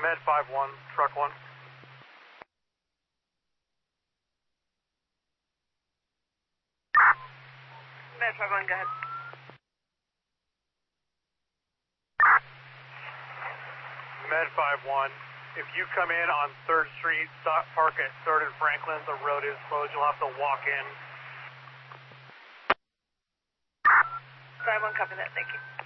Med 5-1, truck 1. Med 5-1, go ahead. Med 5-1, if you come in on 3rd Street, stop, park at 3rd and Franklin, the road is closed, you'll have to walk in. 5-1, copy that, thank you.